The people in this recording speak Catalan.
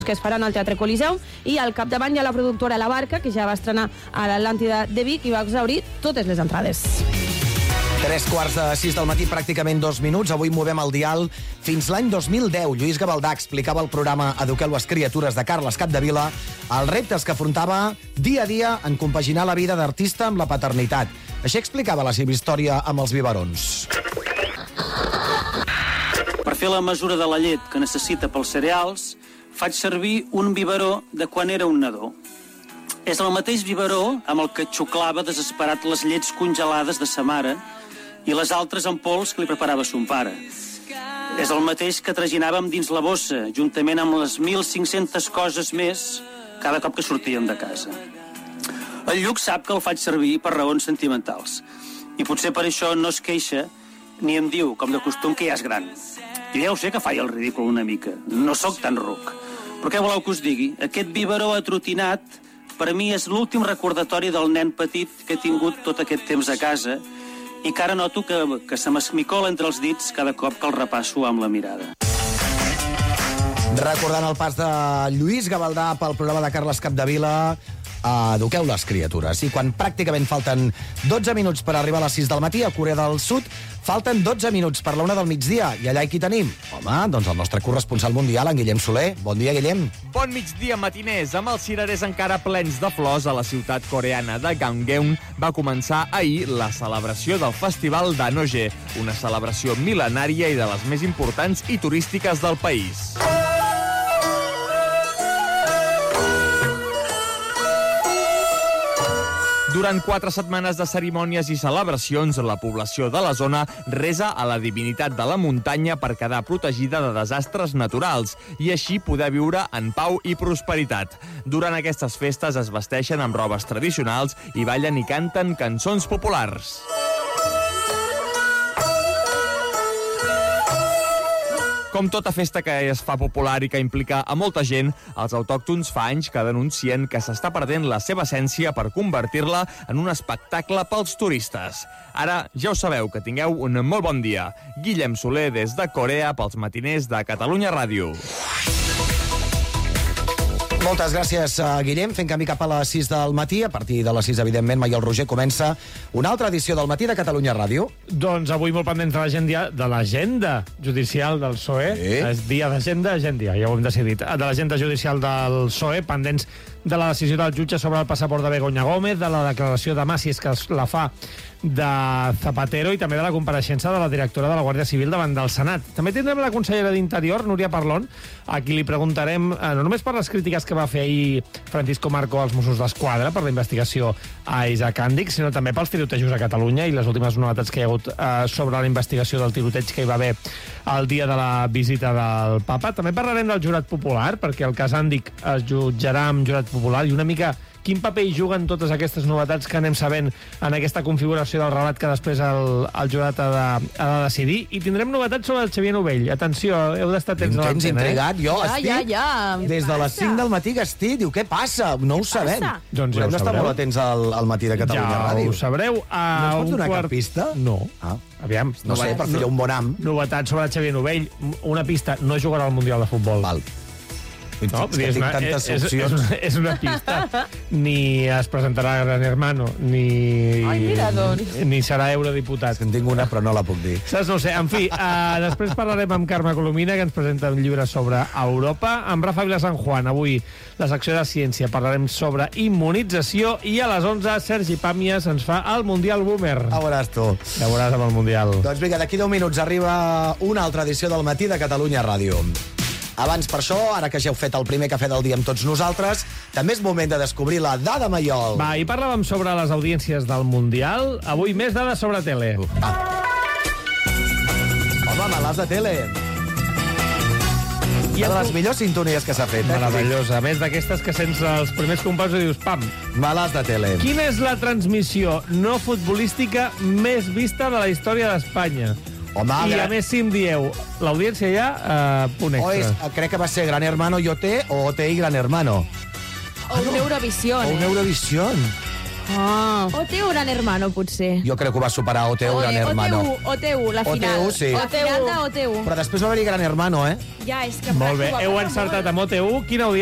que es faran al Teatre Coliseum, i al capdavant hi ha la productora La Barca, que ja va estrenar a l'Atlàntida de Vic i va exhaurir totes les entrades. 3:45 del matí, pràcticament 2 minuts. Avui movem el dial fins l'any 2010. Lluís Gavaldà explicava al programa Eduqueu les criatures de Carles Capdevila els reptes que afrontava dia a dia en compaginar la vida d'artista amb la paternitat. Així explicava la seva història amb els biberons. Per fer la mesura de la llet que necessita pels cereals, faig servir un biberó de quan era un nadó. És el mateix biberó amb el que xuclava desesperat les llets congelades de sa mare i les altres en pols que li preparava son pare. És el mateix que traginàvem dins la bossa, juntament amb les 1.500 coses més cada cop que sortíem de casa. El Lluc sap que el faig servir per raons sentimentals i potser per això no es queixa ni em diu, com de costum, que ja és gran. Jo ja ho sé que faig el ridícul una mica, no sóc tan ruc. Però què voleu que us digui? Aquest biberó atrotinat per mi és l'últim recordatori del nen petit que he tingut tot aquest temps a casa i que ara noto que se m'esmicola entre els dits cada cop que el repasso amb la mirada. Recordant el pas de Lluís Gavaldà pel programa de Carles Capdevila, Eduqueu les criatures. I quan pràcticament falten 12 minuts per arribar a les 6 del matí, a Corea del Sud falten 12 minuts per la 1 del migdia. I allà hi qui tenim? Home, doncs el nostre corresponsal mundial, en Guillem Soler. Bon dia, Guillem. Bon migdia, matiners. Amb els cirerers encara plens de flors, a la ciutat coreana de Gangneung va començar ahir la celebració del Festival d'Anoje, una celebració mil·lenària i de les més importants i turístiques del país. Durant 4 setmanes de cerimònies i celebracions, la població de la zona resa a la divinitat de la muntanya per quedar protegida de desastres naturals i així poder viure en pau i prosperitat. Durant aquestes festes es vesteixen amb robes tradicionals i ballen i canten cançons populars. Com tota festa que es fa popular i que implica a molta gent, els autòctons fa anys que denuncien que s'està perdent la seva essència per convertir-la en un espectacle pels turistes. Ara ja ho sabeu, que tingueu un molt bon dia. Guillem Soler des de Corea pels matiners de Catalunya Ràdio. Moltes gràcies, Guillem. Fent camí cap a les 6 del matí. A partir de les 6, evidentment, Maiol Roger comença una altra edició del Matí de Catalunya Ràdio. Doncs avui molt pendents de l'agenda judicial del PSOE. Sí. És dia d'agenda, ja ho hem decidit. De l'agenda judicial del PSOE, pendents de la decisió del jutge sobre el passaport de Begoña Gómez, de la declaració de Mas, si és que la fa, de Zapatero, i també de la compareixença de la directora de la Guàrdia Civil davant del Senat. També tindrem la consellera d'Interior, Núria Parlon, a qui li preguntarem, no només per les crítiques que va fer ahir Francisco Marco als Mossos d'Esquadra per la investigació a Isaac Àndic, sinó també pels tirotejos a Catalunya i les últimes novetats que hi ha hagut sobre la investigació del tiroteig que hi va haver el dia de la visita del papa. També parlarem del jurat popular, perquè el cas Àndic es jutjarà amb jurat popular, i una mica quin paper hi juguen totes aquestes novetats que anem sabent en aquesta configuració del relat que després el jurat ha de decidir. I tindrem novetats sobre el Xavier Novell. Atenció, heu d'estar atents a l'antena. Intrigat, jo estic Ja. des de les 5 del matí que estic. Diu, què passa? No ho sabem. Doncs ja ho Hem d'estar sabreu. molt atents al Matí de Catalunya Ràdio. Ja ho sabreu. No ens pots donar cap pista? No. Ah. Aviam. No sé, per fer un bon am. Novetats sobre el Xavier Novell. Una pista, no jugarà al Mundial de Futbol. Val. No, és que tinc tantes opcions. És una pista. Ni es presentarà a Gran Hermano, ni... Ai, mira, doncs. Ni serà eurodiputat. En tinc una, però no la puc dir. Saps? No ho sé. En fi, després parlarem amb Carme Colomina, que ens presenta un llibre sobre Europa. Amb Rafa Vila San Juan, avui, la secció de ciència, parlarem sobre immunització. I a les 11, Sergi Pàmies ens fa el Mundial Boomer. Ja veuràs tu. Ja veuràs amb el Mundial. Doncs vinga, d'aquí 10 minuts arriba una altra edició del Matí de Catalunya Ràdio. Abans, per això, ara que ja heu fet el primer cafè del dia amb tots nosaltres, també és moment de descobrir la dada Maiol. Va, i parlàvem sobre les audiències del Mundial. Avui més dades sobre tele. Home, malàs de tele. Una de les millors sintonies que s'ha fet. Meravellosa. A més d'aquestes que sents els primers companys i dius, pam. Malàs de tele. Quina és la transmissió no futbolística més vista de la història d'Espanya? Home, I a més, si em dieu, l'audiència ja, punt extra. Crec que va ser Gran Hermano i OT, o OT i Gran Hermano. O un Eurovision. O un Eurovision. Ah. OT o Gran Hermano, potser. Jo crec que ho va superar OT1 Gran Hermano. OT1, la final. OT1, sí. La final de OT1. Però després va haver-hi Gran Hermano, eh? Ja, és que... Molt bé, heu encertat amb OT1. Quina